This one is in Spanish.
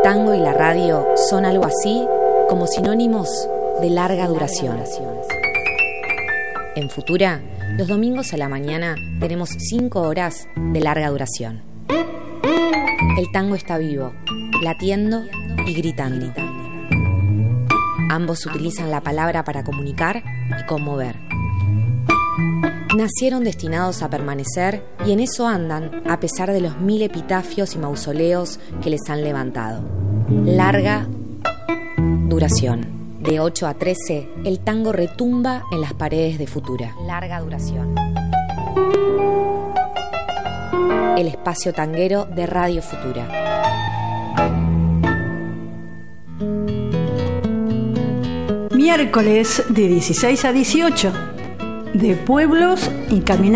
tango y la radio son algo así como sinónimos de larga duración. En Futura, los domingos a la mañana tenemos 5 horas de larga duración. El tango está vivo, latiendo y gritando. Ambos utilizan la palabra para comunicar y conmover. Nacieron destinados a permanecer y en eso andan a pesar de los 1000 epitafios y mausoleos que les han levantado. Larga duración. De 8 a 13, el tango retumba en las paredes de Futura. Larga duración. El espacio tanguero de Radio Futura. Miércoles de 16 a 18, de Pueblos y Caminatas.